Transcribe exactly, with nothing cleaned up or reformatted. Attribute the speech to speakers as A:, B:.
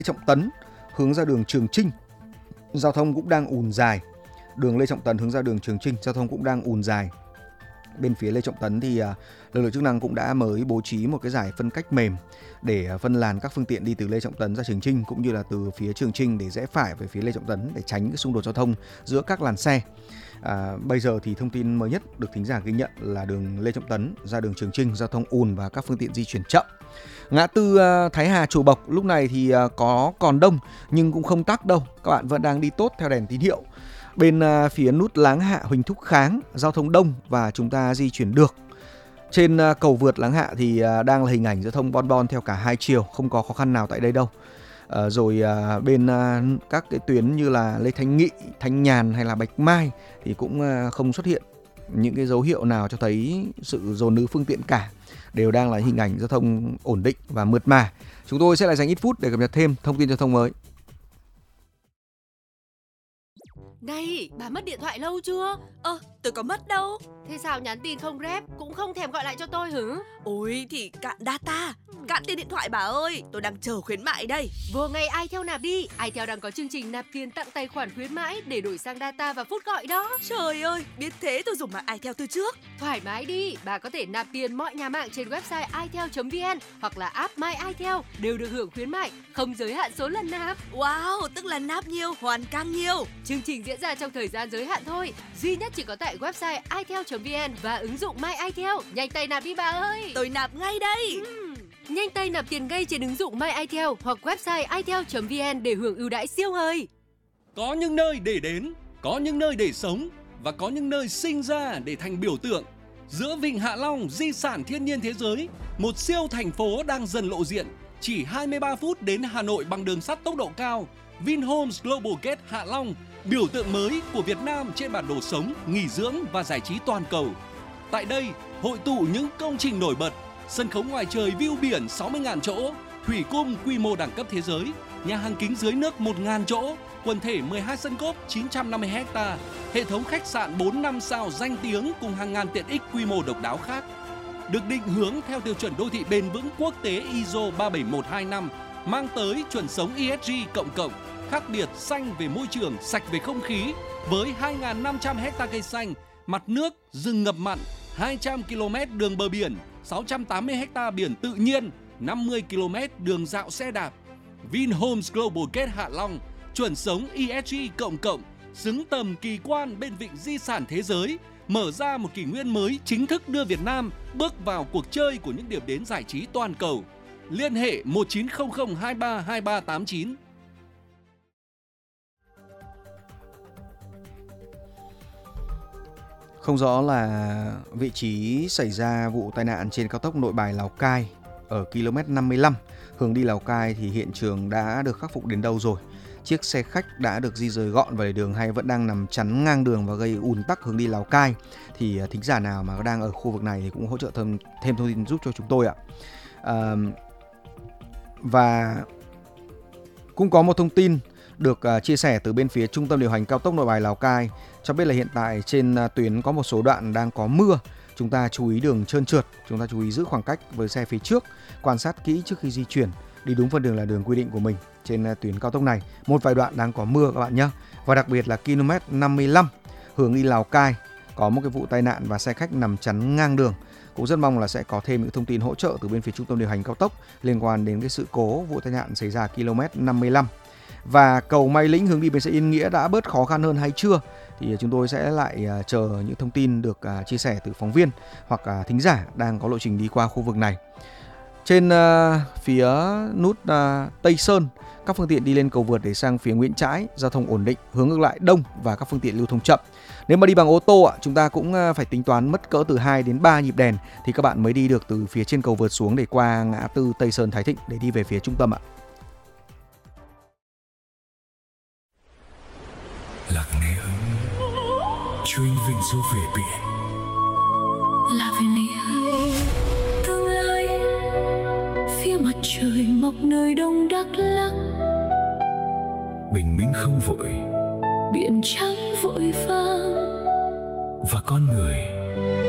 A: Trọng Tấn hướng ra đường Trường Chinh, giao thông cũng đang ùn dài. Đường Lê Trọng Tấn hướng ra đường Trường Chinh, giao thông cũng đang ùn dài. Bên phía Lê Trọng Tấn thì lực lượng chức năng cũng đã mới bố trí một cái giải phân cách mềm để phân làn các phương tiện đi từ Lê Trọng Tấn ra Trường Chinh, cũng như là từ phía Trường Chinh để rẽ phải về phía Lê Trọng Tấn để tránh cái xung đột giao thông giữa các làn xe. À, bây giờ thì thông tin mới nhất được thính giả ghi nhận là đường Lê Trọng Tấn ra đường Trường Chinh, giao thông ùn và các phương tiện di chuyển chậm. Ngã tư Thái Hà Chùa Bộc lúc này thì có còn đông nhưng cũng không tắc đâu, các bạn vẫn đang đi tốt theo đèn tín hiệu. Bên phía nút Láng Hạ Huỳnh Thúc Kháng giao thông đông và chúng ta di chuyển được. Trên cầu vượt Láng Hạ thì đang là hình ảnh giao thông bon bon theo cả hai chiều, không có khó khăn nào tại đây đâu. À, rồi à, bên à, các cái tuyến như là Lê Thanh Nghị, Thanh Nhàn hay là Bạch Mai thì cũng à, không xuất hiện những cái dấu hiệu nào cho thấy sự dồn ứ phương tiện cả, đều đang là hình ảnh giao thông ổn định và mượt mà. Chúng tôi sẽ lại dành ít phút để cập nhật thêm thông tin giao thông mới.
B: Này, bà mất điện thoại lâu chưa?
C: Ơ, tôi có mất đâu.
B: Thế sao nhắn tin không rep, cũng không thèm gọi lại cho tôi hử?
C: Ôi thì cạn data, cạn tiền điện thoại bà ơi, tôi đang chờ khuyến mại đây.
B: Vừa ngày iTel nạp đi, iTel đang có chương trình nạp tiền tặng tài khoản khuyến mãi để đổi sang data và phút gọi đó.
C: Trời ơi, biết thế tôi dùng mạng iTel từ trước.
B: Thoải mái đi, bà có thể nạp tiền mọi nhà mạng trên website itel chấm vn hoặc là app My iTel đều được hưởng khuyến mại, không giới hạn số lần nạp.
C: Wow, tức là nạp nhiều, hoàn càng nhiều.
B: Chương trình diễn ra trong thời gian giới hạn thôi, duy nhất chỉ có tại website itel chấm vn và ứng dụng My iTel. Nhanh tay nạp đi bà ơi.
C: Tôi nạp ngay đây.
B: Uhm. Nhanh tay nạp tiền ngay trên ứng dụng My iTel hoặc website itel chấm vn để hưởng ưu đãi siêu hời.
D: Có những nơi để đến, có những nơi để sống và có những nơi sinh ra để thành biểu tượng. Giữa Vịnh Hạ Long, di sản thiên nhiên thế giới, một siêu thành phố đang dần lộ diện. Chỉ hai mươi ba phút đến Hà Nội bằng đường sắt tốc độ cao. Vinhomes Global Gate Hạ Long, biểu tượng mới của Việt Nam trên bản đồ sống, nghỉ dưỡng và giải trí toàn cầu. Tại đây, hội tụ những công trình nổi bật, sân khấu ngoài trời view biển sáu mươi nghìn chỗ, thủy cung quy mô đẳng cấp thế giới, nhà hàng kính dưới nước một nghìn chỗ, quần thể mười hai sân golf chín trăm năm mươi héc ta, hệ thống khách sạn bốn năm sao danh tiếng cùng hàng ngàn tiện ích quy mô độc đáo khác. Được định hướng theo tiêu chuẩn đô thị bền vững quốc tế i ét o ba bảy một hai năm, mang tới chuẩn sống e ét giê cộng cộng, khác biệt xanh về môi trường, sạch về không khí, với hai nghìn năm trăm héc ta cây xanh, mặt nước, rừng ngập mặn, hai trăm ki lô mét đường bờ biển, sáu trăm tám mươi héc ta biển tự nhiên, năm mươi ki lô mét đường dạo xe đạp. Vinhomes Global Gate Hạ Long, chuẩn sống e ét giê cộng cộng, xứng tầm kỳ quan bên vịnh di sản thế giới, mở ra một kỷ nguyên mới chính thức đưa Việt Nam bước vào cuộc chơi của những điểm đến giải trí toàn cầu. Liên hệ một chín không không hai ba hai ba tám chín.
A: Không rõ là vị trí xảy ra vụ tai nạn trên cao tốc Nội Bài Lào Cai ở km năm mươi lăm, hướng đi Lào Cai thì hiện trường đã được khắc phục đến đâu rồi? Chiếc xe khách đã được di rời gọn về đường hay vẫn đang nằm chắn ngang đường và gây ùn tắc hướng đi Lào Cai? Thì thính giả nào mà đang ở khu vực này thì cũng hỗ trợ thêm, thêm thông tin giúp cho chúng tôi ạ. À, và cũng có một thông tin được uh, chia sẻ từ bên phía Trung tâm điều hành cao tốc Nội Bài Lào Cai cho biết là hiện tại trên uh, tuyến có một số đoạn đang có mưa. Chúng ta chú ý đường trơn trượt, chúng ta chú ý giữ khoảng cách với xe phía trước, quan sát kỹ trước khi di chuyển, đi đúng phần đường là đường quy định của mình trên uh, tuyến cao tốc này. Một vài đoạn đang có mưa các bạn nhé. Và đặc biệt là km năm mươi lăm hướng đi Lào Cai có một cái vụ tai nạn và xe khách nằm chắn ngang đường. Cũng rất mong là sẽ có thêm những thông tin hỗ trợ từ bên phía Trung tâm điều hành cao tốc liên quan đến cái sự cố vụ tai nạn xảy ra km năm mươi lăm. Và cầu Mai Lĩnh hướng đi bến xe Yên Nghĩa đã bớt khó khăn hơn hay chưa? Thì chúng tôi sẽ lại uh, chờ những thông tin được uh, chia sẻ từ phóng viên hoặc uh, thính giả đang có lộ trình đi qua khu vực này. Trên uh, phía nút uh, Tây Sơn, các phương tiện đi lên cầu vượt để sang phía Nguyễn Trãi, giao thông ổn định, hướng ngược lại đông và các phương tiện lưu thông chậm. Nếu mà đi bằng ô tô ạ, chúng ta cũng uh, phải tính toán mất cỡ từ hai đến ba nhịp đèn thì các bạn mới đi được từ phía trên cầu vượt xuống để qua ngã tư Tây Sơn Thái Thịnh để đi về phía trung tâm ạ.
E: Lạc Nê ơi, cho anh vịnh du về biển.
F: Lạc Nê ơi, tương lai phía mặt trời mọc nơi đông Đắk Lắk.
E: Bình minh không vội,
F: biển trắng vội vàng
E: và con người